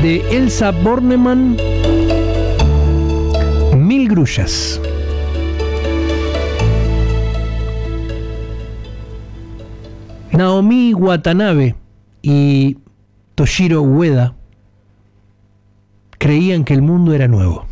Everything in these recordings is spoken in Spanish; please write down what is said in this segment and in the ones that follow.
de Elsa Bornemann, Mil grullas. Naomi Watanabe y Toshiro Ueda creían que el mundo era nuevo,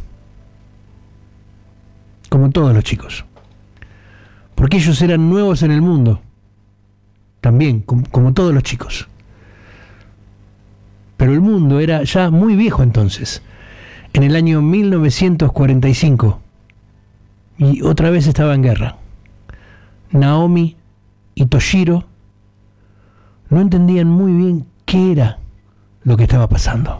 como todos los chicos, porque ellos eran nuevos en el mundo, también como todos los chicos. Pero el mundo era ya muy viejo entonces, en el año 1945, y otra vez estaba en guerra. Naomi y Toshiro no entendían muy bien qué era lo que estaba pasando.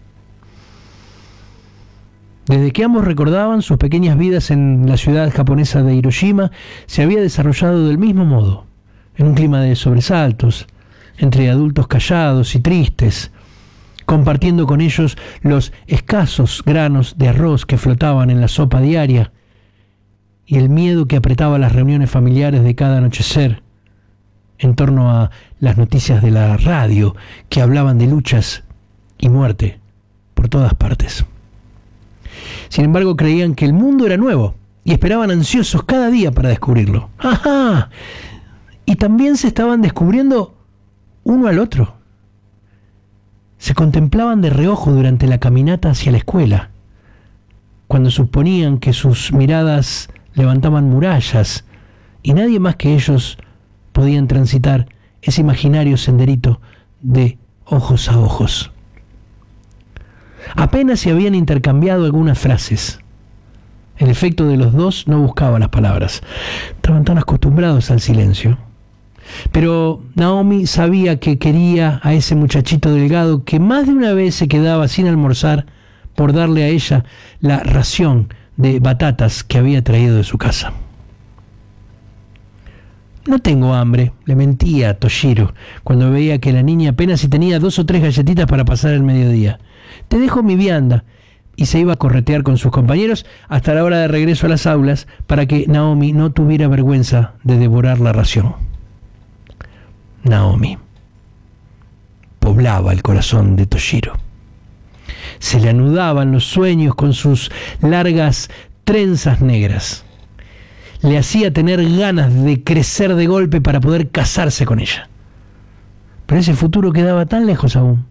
Desde que ambos recordaban sus pequeñas vidas en la ciudad japonesa de Hiroshima, se había desarrollado del mismo modo, en un clima de sobresaltos, entre adultos callados y tristes, compartiendo con ellos los escasos granos de arroz que flotaban en la sopa diaria y el miedo que apretaba las reuniones familiares de cada anochecer en torno a las noticias de la radio que hablaban de luchas y muerte por todas partes. Sin embargo, creían que el mundo era nuevo y esperaban ansiosos cada día para descubrirlo. ¡Ajá! Y también se estaban descubriendo uno al otro. Se contemplaban de reojo durante la caminata hacia la escuela, cuando suponían que sus miradas levantaban murallas y nadie más que ellos podían transitar ese imaginario senderito de ojos a ojos. Apenas se habían intercambiado algunas frases. El efecto de los dos no buscaba las palabras. Estaban tan acostumbrados al silencio. Pero Naomi sabía que quería a ese muchachito delgado que más de una vez se quedaba sin almorzar por darle a ella la ración de batatas que había traído de su casa. No tengo hambre, le mentía a Toshiro cuando veía que la niña apenas si tenía 2 o 3 galletitas para pasar el mediodía. Te dejo mi vianda. Y se iba a corretear con sus compañeros hasta la hora de regreso a las aulas para que Naomi no tuviera vergüenza de devorar la ración. Naomi poblaba el corazón de Toshiro. Se le anudaban los sueños con sus largas trenzas negras. Le hacía tener ganas de crecer de golpe para poder casarse con ella. Pero ese futuro quedaba tan lejos aún.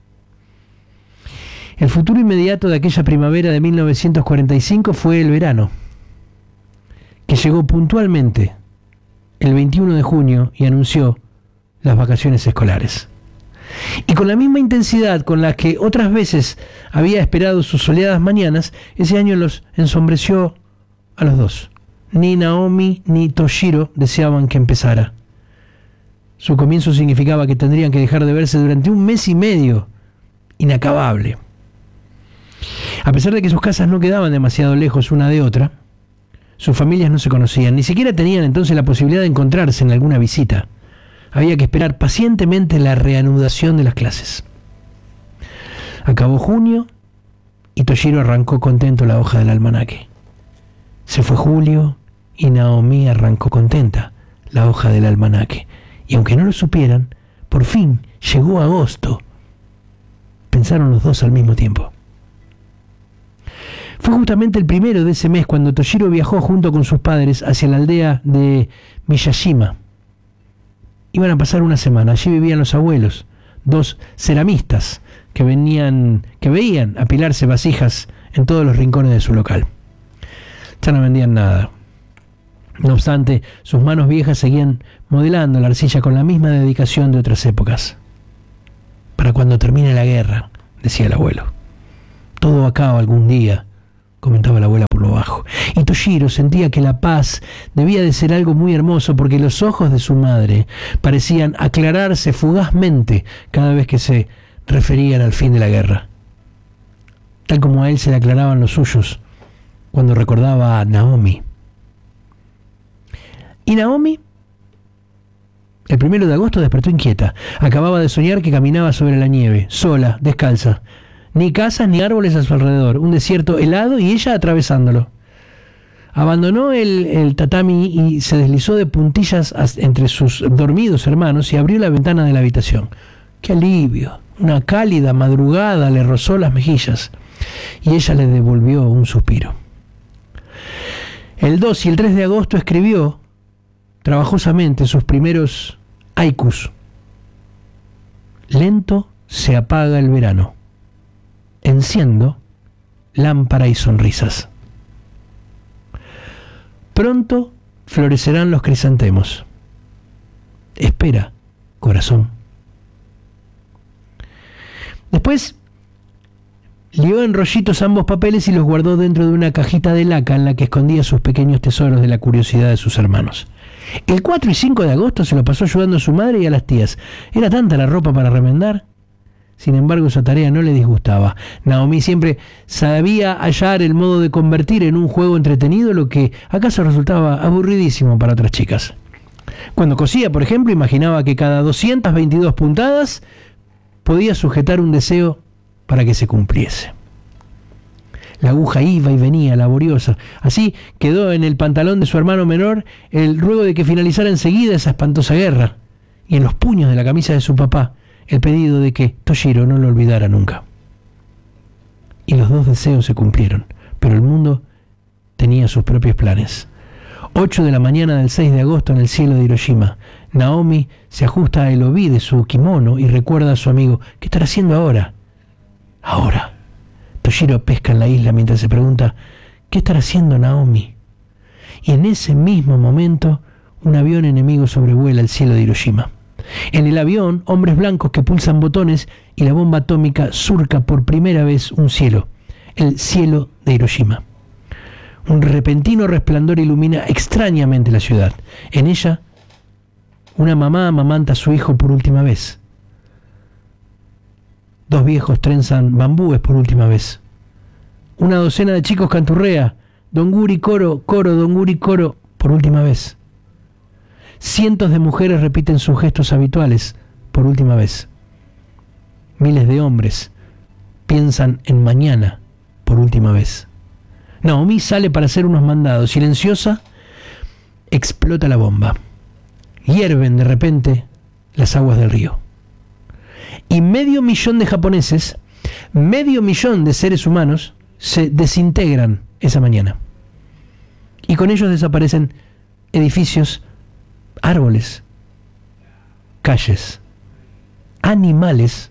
El futuro inmediato de aquella primavera de 1945 fue el verano, que llegó puntualmente el 21 de junio y anunció las vacaciones escolares. Y con la misma intensidad con la que otras veces había esperado sus soleadas mañanas, ese año los ensombreció a los dos. Ni Naomi ni Toshiro deseaban que empezara. Su comienzo significaba que tendrían que dejar de verse durante 1 mes y medio, inacabable. A pesar de que sus casas no quedaban demasiado lejos una de otra, sus familias no se conocían, ni siquiera tenían entonces la posibilidad de encontrarse en alguna visita. Había que esperar pacientemente la reanudación de las clases. Acabó junio y Toshiro arrancó contento la hoja del almanaque. Se fue julio y Naomi arrancó contenta la hoja del almanaque. Y aunque no lo supieran, por fin llegó agosto. Pensaron los dos al mismo tiempo. Fue justamente el primero de ese mes cuando Toshiro viajó junto con sus padres hacia la aldea de Miyashima. Iban a pasar una semana. Allí vivían los abuelos, 2 ceramistas que veían apilarse vasijas en todos los rincones de su local. Ya no vendían nada. No obstante, sus manos viejas seguían modelando la arcilla con la misma dedicación de otras épocas. Para cuando termine la guerra, decía el abuelo. Todo acaba algún día, comentaba la abuela por lo bajo. Y Toshiro sentía que la paz debía de ser algo muy hermoso porque los ojos de su madre parecían aclararse fugazmente cada vez que se referían al fin de la guerra. Tal como a él se le aclaraban los suyos cuando recordaba a Naomi. Y Naomi, el 1 de agosto despertó inquieta. Acababa de soñar que caminaba sobre la nieve, sola, descalza. Ni casas ni árboles a su alrededor, un desierto helado y ella atravesándolo. Abandonó el tatami y se deslizó de puntillas entre sus dormidos hermanos y abrió la ventana de la habitación. ¡Qué alivio! Una cálida madrugada le rozó las mejillas y ella le devolvió un suspiro. El 2 y el 3 de agosto escribió trabajosamente sus primeros haikus. Lento se apaga el verano, enciendo lámpara y sonrisas. Pronto florecerán los crisantemos. Espera, corazón. Después lió en rollitos ambos papeles y los guardó dentro de una cajita de laca en la que escondía sus pequeños tesoros de la curiosidad de sus hermanos. El 4 y 5 de agosto se lo pasó ayudando a su madre y a las tías. Era tanta la ropa para remendar. Sin embargo, esa tarea no le disgustaba. Naomi siempre sabía hallar el modo de convertir en un juego entretenido lo que acaso resultaba aburridísimo para otras chicas. Cuando cosía, por ejemplo, imaginaba que cada 222 puntadas podía sujetar un deseo para que se cumpliese. La aguja iba y venía, laboriosa. Así quedó en el pantalón de su hermano menor el ruego de que finalizara enseguida esa espantosa guerra, y en los puños de la camisa de su papá el pedido de que Toshiro no lo olvidara nunca. Y los dos deseos se cumplieron, pero el mundo tenía sus propios planes. 8 de la mañana del 6 de agosto en el cielo de Hiroshima. Naomi se ajusta el obi de su kimono y recuerda a su amigo: ¿qué estará haciendo ahora? Ahora. Toshiro pesca en la isla mientras se pregunta: ¿qué estará haciendo Naomi? Y en ese mismo momento, un avión enemigo sobrevuela el cielo de Hiroshima. En el avión, hombres blancos que pulsan botones y la bomba atómica surca por primera vez un cielo, el cielo de Hiroshima. Un repentino resplandor ilumina extrañamente la ciudad. En ella, una mamá amamanta a su hijo por última vez. Dos viejos trenzan bambúes por última vez. Una docena de chicos canturrea, donguri coro, coro, donguri coro, por última vez. Cientos de mujeres repiten sus gestos habituales por última vez. Miles de hombres piensan en mañana por última vez. Naomi sale para hacer unos mandados. Silenciosa, explota la bomba. Hierven de repente las aguas del río. Y 500.000 de japoneses, 500.000 de seres humanos, se desintegran esa mañana. Y con ellos desaparecen edificios, árboles, calles, animales,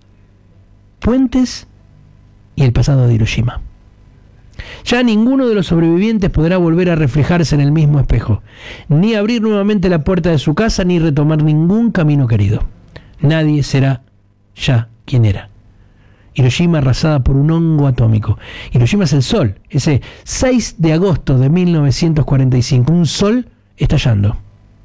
puentes y el pasado de Hiroshima. Ya ninguno de los sobrevivientes podrá volver a reflejarse en el mismo espejo, ni abrir nuevamente la puerta de su casa, ni retomar ningún camino querido. Nadie será ya quien era. Hiroshima arrasada por un hongo atómico. Hiroshima es el sol, ese 6 de agosto de 1945, un sol estallando.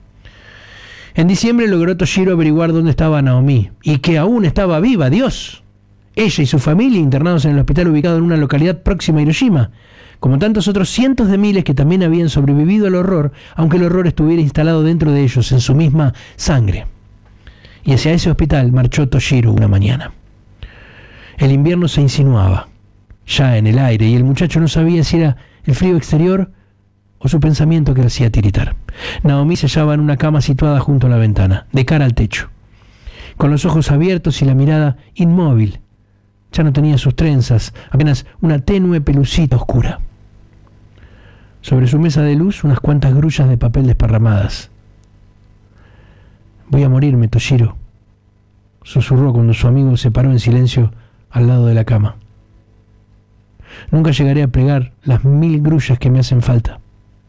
En diciembre logró Toshiro averiguar dónde estaba Naomi, y que aún estaba viva, Dios. Ella y su familia internados en el hospital ubicado en una localidad próxima a Hiroshima, como tantos otros cientos de miles que también habían sobrevivido al horror, aunque el horror estuviera instalado dentro de ellos, en su misma sangre. Y hacia ese hospital marchó Toshiro una mañana. El invierno se insinuaba, ya en el aire, y el muchacho no sabía si era el frío exterior o su pensamiento que le hacía tiritar. Naomi se hallaba en una cama situada junto a la ventana, de cara al techo, con los ojos abiertos y la mirada inmóvil. Ya no tenía sus trenzas, apenas una tenue pelucita oscura. Sobre su mesa de luz, unas cuantas grullas de papel desparramadas. «Voy a morirme, Toshiro», susurró cuando su amigo se paró en silencio al lado de la cama. «Nunca llegaré a plegar las 1000 grullas que me hacen falta».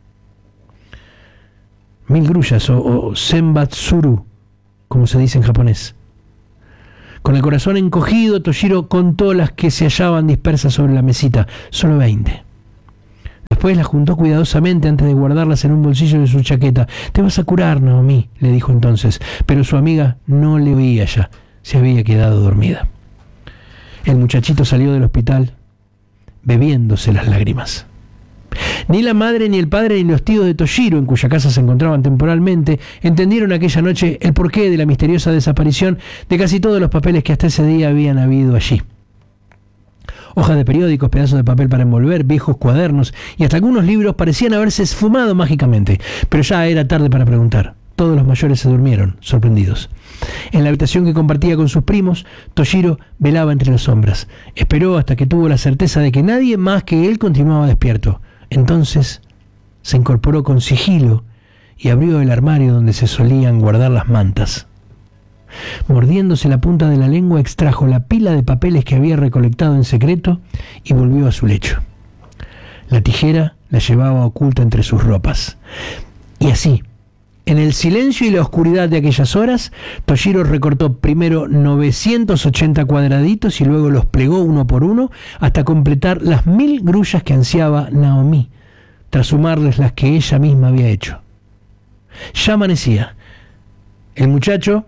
1000 grullas, o senbatsuru, como se dice en japonés. Con el corazón encogido, Toshiro contó las que se hallaban dispersas sobre la mesita, solo 20. Después las juntó cuidadosamente antes de guardarlas en un bolsillo de su chaqueta. «Te vas a curar, Naomi», le dijo entonces, pero su amiga no le oía ya, se había quedado dormida. El muchachito salió del hospital bebiéndose las lágrimas. Ni la madre, ni el padre, ni los tíos de Toshiro, en cuya casa se encontraban temporalmente, entendieron aquella noche el porqué de la misteriosa desaparición de casi todos los papeles que hasta ese día habían habido allí. Hojas de periódicos, pedazos de papel para envolver, viejos cuadernos y hasta algunos libros parecían haberse esfumado mágicamente, pero ya era tarde para preguntar. todos los mayores se durmieron, sorprendidos. En la habitación que compartía con sus primos, Toshiro velaba entre las sombras. Esperó hasta que tuvo la certeza de que nadie más que él continuaba despierto. Entonces se incorporó con sigilo y abrió el armario donde se solían guardar las mantas. Mordiéndose la punta de la lengua, extrajo la pila de papeles que había recolectado en secreto y volvió a su lecho. La tijera la llevaba oculta entre sus ropas. Y así, en el silencio y la oscuridad de aquellas horas, Toshiro recortó primero 980 cuadraditos y luego los plegó uno por uno hasta completar las 1000 grullas que ansiaba Naomi, tras sumarles las que ella misma había hecho. Ya amanecía. El muchacho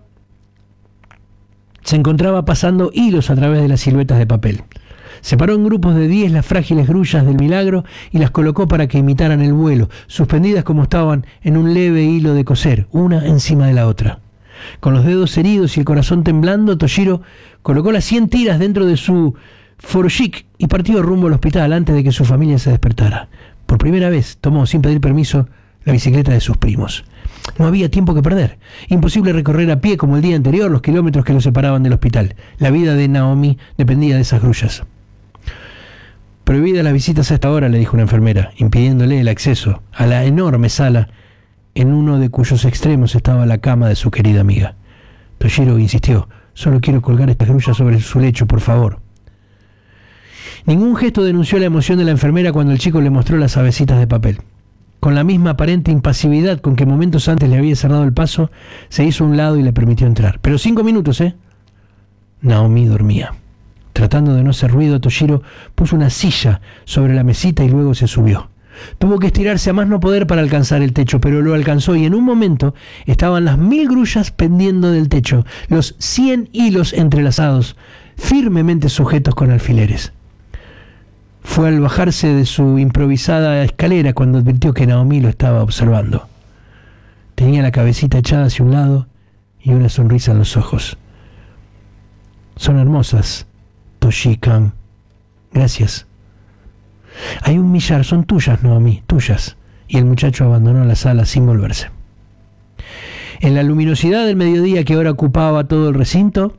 se encontraba pasando hilos a través de las siluetas de papel. Separó en grupos de 10 las frágiles grullas del milagro y las colocó para que imitaran el vuelo, suspendidas como estaban en un leve hilo de coser, una encima de la otra. Con los dedos heridos y el corazón temblando, Toshiro colocó las 100 tiras dentro de su furoshiki y partió rumbo al hospital antes de que su familia se despertara. Por primera vez tomó, sin pedir permiso, la bicicleta de sus primos. No había tiempo que perder. Imposible recorrer a pie como el día anterior los kilómetros que lo separaban del hospital. La vida de Naomi dependía de esas grullas. Prohibidas las visitas a esta hora, le dijo una enfermera, impidiéndole el acceso a la enorme sala en uno de cuyos extremos estaba la cama de su querida amiga. Toshiro insistió: solo quiero colgar estas grullas sobre su lecho, por favor. Ningún gesto denunció la emoción de la enfermera cuando el chico le mostró las avecitas de papel. Con la misma aparente impasividad con que momentos antes le había cerrado el paso, se hizo a un lado y le permitió entrar. Pero 5 minutos, Naomi dormía. Tratando de no hacer ruido, Toshiro puso una silla sobre la mesita y luego se subió. Tuvo que estirarse a más no poder para alcanzar el techo, pero lo alcanzó y en un momento estaban las 1000 grullas pendiendo del techo, los 100 hilos entrelazados, firmemente sujetos con alfileres. Fue al bajarse de su improvisada escalera cuando advirtió que Naomi lo estaba observando. Tenía la cabecita echada hacia un lado y una sonrisa en los ojos. Son hermosas, Toshi-kan. Gracias. Hay 1 millar, son tuyas, Naomi, tuyas. Y el muchacho abandonó la sala sin volverse. En la luminosidad del mediodía que ahora ocupaba todo el recinto,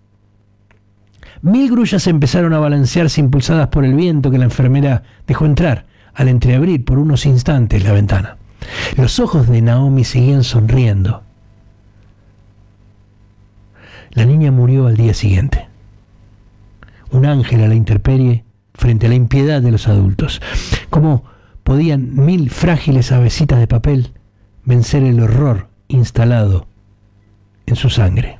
1000 grullas empezaron a balancearse impulsadas por el viento que la enfermera dejó entrar al entreabrir por unos instantes la ventana. Los ojos de Naomi seguían sonriendo. La niña murió al día siguiente. Un ángel a la intemperie frente a la impiedad de los adultos. ¿Cómo podían 1000 frágiles avecitas de papel vencer el horror instalado en su sangre?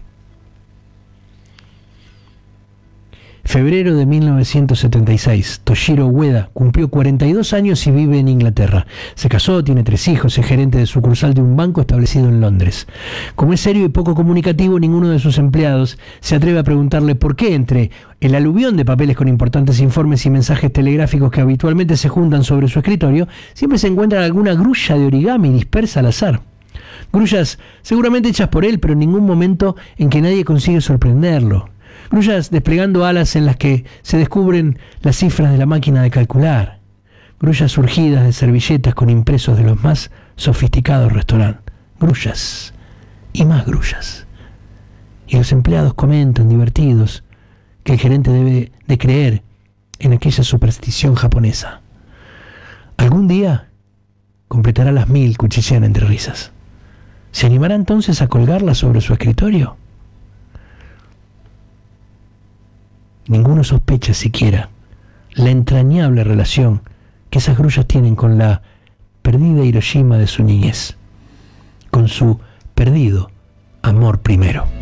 Febrero de 1976, Toshiro Ueda cumplió 42 años y vive en Inglaterra. Se casó, tiene 3 hijos, es gerente de sucursal de un banco establecido en Londres. Como es serio y poco comunicativo, ninguno de sus empleados se atreve a preguntarle por qué entre el aluvión de papeles con importantes informes y mensajes telegráficos que habitualmente se juntan sobre su escritorio, siempre se encuentra alguna grulla de origami dispersa al azar. Grullas seguramente hechas por él, pero en ningún momento en que nadie consigue sorprenderlo. Grullas desplegando alas en las que se descubren las cifras de la máquina de calcular. Grullas surgidas de servilletas con impresos de los más sofisticados restaurantes. Grullas y más grullas. Y los empleados comentan, divertidos, que el gerente debe de creer en aquella superstición japonesa. Algún día completará las 1000, cuchichean entre risas. ¿Se animará entonces a colgarlas sobre su escritorio? Ninguno sospecha siquiera la entrañable relación que esas grullas tienen con la perdida Hiroshima de su niñez, con su perdido amor primero.